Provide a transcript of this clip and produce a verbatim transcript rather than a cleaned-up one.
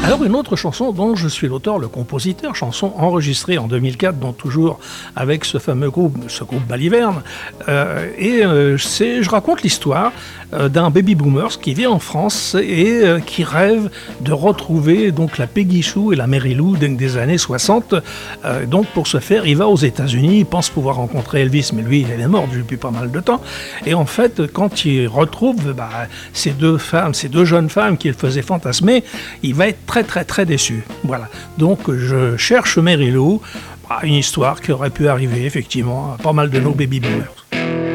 Alors une autre chanson dont je suis l'auteur, le compositeur, chanson enregistrée en deux mille quatre, donc toujours avec ce fameux groupe, ce groupe Baliverne, euh, et euh, c'est, je raconte l'histoire euh, d'un baby boomer qui vit en France et euh, qui rêve de retrouver donc la Peggy Sue et la Mary Lou des, des années soixante. Euh, donc pour ce faire, il va aux États-Unis, il pense pouvoir rencontrer Elvis, mais lui, il est mort depuis pas mal de temps. Et en fait, quand il retrouve bah, ces deux femmes, ces deux jeunes femmes qu'il faisait fantasmer, il va être très très très déçu. Voilà. Donc je cherche Mary Lou, une histoire qui aurait pu arriver effectivement à pas mal de nos baby boomers.